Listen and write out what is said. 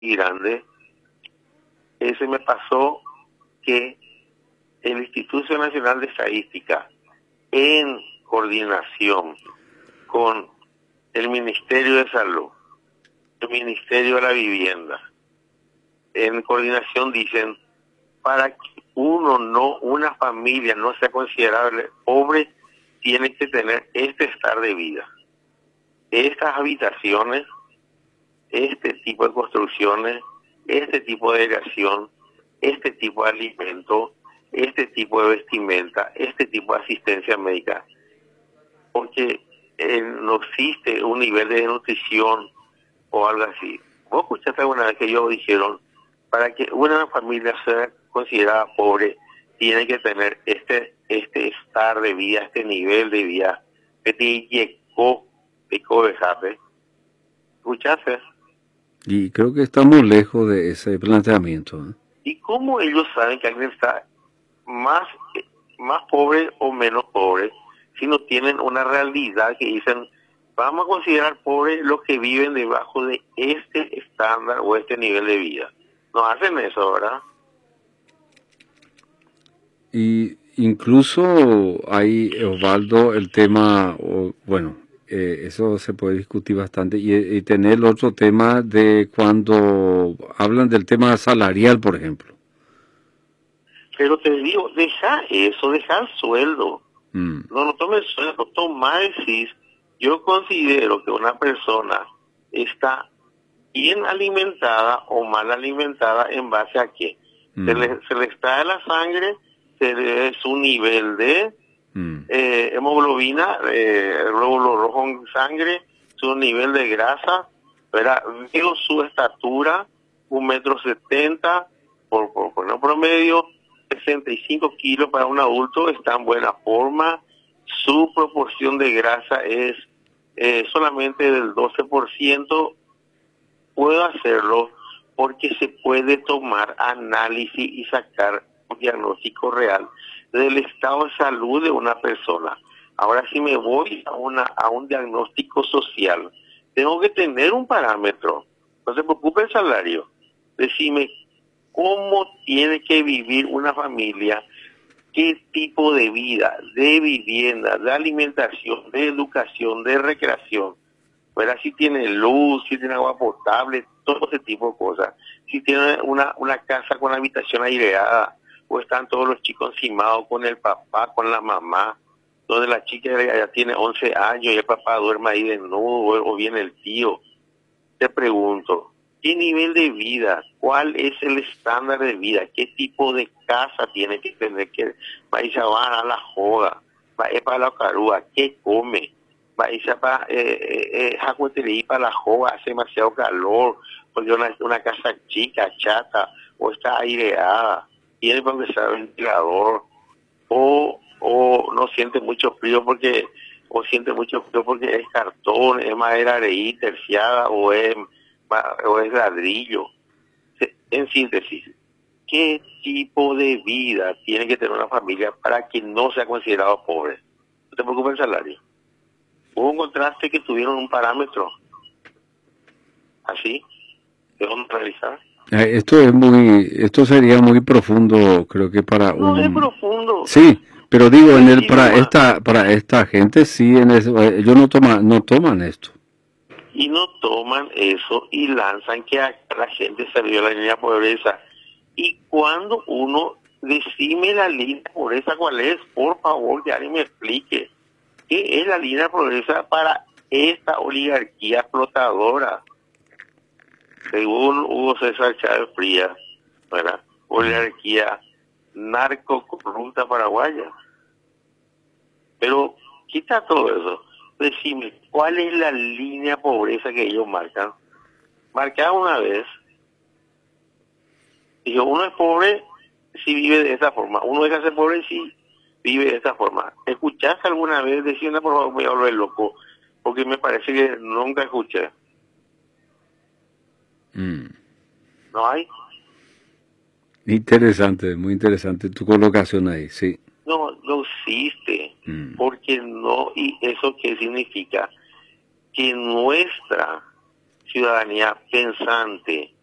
grande, ese me pasó que el Instituto Nacional de Estadística, en coordinación con el Ministerio de Salud, el Ministerio de la Vivienda, en coordinación dicen, para que una familia no sea considerable pobre, tiene que tener este estar de vida. Estas habitaciones, este tipo de construcciones, este tipo de aireación, este tipo de alimento, este tipo de vestimenta, este tipo de asistencia médica. Porque no existe un nivel de nutrición o algo así. ¿Vos escuchaste alguna vez que ellos dijeron, para que una familia sea considerada pobre, tiene que tener este estar de vida, este nivel de vida que te llegó de cobejape? ¿Escuchaste? Y creo que estamos lejos de ese planteamiento, ¿eh? ¿Y cómo ellos saben que alguien está más pobre o menos pobre si no tienen una realidad que dicen, vamos a considerar pobres los que viven debajo de este estándar o este nivel de vida? No hacen eso, ¿verdad? Y incluso hay, Osvaldo, el tema, bueno, eso se puede discutir bastante, y tener el otro tema de cuando hablan del tema salarial, por ejemplo. Pero te digo, deja eso, deja el sueldo. Mm. No tomes sueldo, toma, decís, yo considero que una persona está bien alimentada o mal alimentada en base a qué. Se le extrae la sangre, se le ve su nivel de hemoglobina, glóbulo rojo en sangre, su nivel de grasa, ¿verdad? Veo su estatura, 1,70 m, por no promedio, 65 kilos para un adulto, está en buena forma, su proporción de grasa es solamente del 12%, puedo hacerlo porque se puede tomar análisis y sacar un diagnóstico real del estado de salud de una persona. Ahora, si me voy a un diagnóstico social, tengo que tener un parámetro. No se preocupe el salario. Decime cómo tiene que vivir una familia, qué tipo de vida, de vivienda, de alimentación, de educación, de recreación. ¿Verdad? Si tiene luz, si tiene agua potable, todo ese tipo de cosas. Si tiene una casa con habitación aireada, o están todos los chicos encimados con el papá, con la mamá, donde la chica ya tiene 11 años y el papá duerme ahí desnudo, o viene el tío. Te pregunto, ¿qué nivel de vida? ¿Cuál es el estándar de vida? ¿Qué tipo de casa tiene que tener? Que va a ir a la joda, va a ir para la carúa, ¿qué come? Va a ir para la joda, hace demasiado calor, porque una casa chica, chata, o está aireada, tiene para empezar ventilador, o no siente mucho frío porque es cartón, es madera areí terciada, o es ladrillo. En síntesis, ¿qué tipo de vida tiene que tener una familia para que no sea considerado pobre? No te preocupes el salario. Hubo un contraste que tuvieron un parámetro así, que vamos a realizar. Esto sería muy profundo, creo que para No es profundo. Sí, pero digo, Nomás. para esta gente sí, ellos no toman esto. Y no toman eso y lanzan que a la gente salió de la línea de pobreza. Y cuando uno decime la línea de pobreza, ¿cuál es? Por favor, que alguien me explique. ¿Qué es la línea de pobreza para esta oligarquía explotadora? Según Hugo César Chávez Frías, ¿verdad? Oligarquía narcocorrupta paraguaya. Pero quita todo eso. Decime, ¿cuál es la línea de pobreza que ellos marcan? Marcaba una vez, dijo, uno es pobre si vive de esta forma, uno deja de ser pobre si vive de esta forma. ¿Escuchaste alguna vez decir una, por favor, me volver loco? Porque me parece que nunca escuché. ¿No hay? Interesante, muy interesante tu colocación ahí, sí. No existe. Porque no, ¿y eso qué significa? Que nuestra ciudadanía pensante,